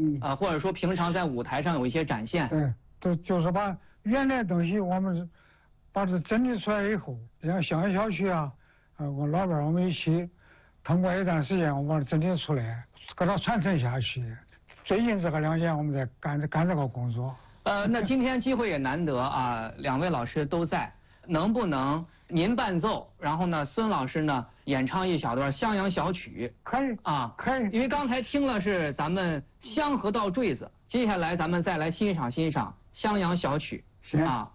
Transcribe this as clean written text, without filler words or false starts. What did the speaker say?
或者说平常在舞台上有一些展现。 对，就是把原来的东西我们把它整理出来以后，像襄阳小曲啊，我老伴我们一起通过一段时间，我们把它整理出来，给它传承下去。最近这个2年我们在干这个工作。 那今天机会也难得啊，2位老师都在，能不能您伴奏，然后呢，孙老师呢演唱一小段襄阳小曲？ 可以啊， 可以。 因为刚才听了是咱们香河道坠子，接下来咱们再来欣赏襄阳小曲。 行啊。